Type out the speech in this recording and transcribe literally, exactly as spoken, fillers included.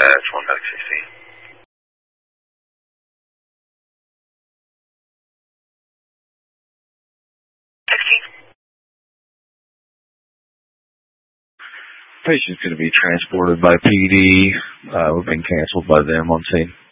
Dispatch, one medic sixteen. Patient's going to be transported by P D. Uh, we've been canceled by them on scene.